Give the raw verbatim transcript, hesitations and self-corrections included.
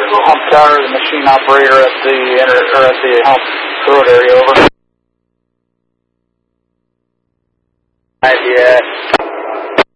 Hump Tower, the machine operator at the inter, or at the hump road area, over. Yeah.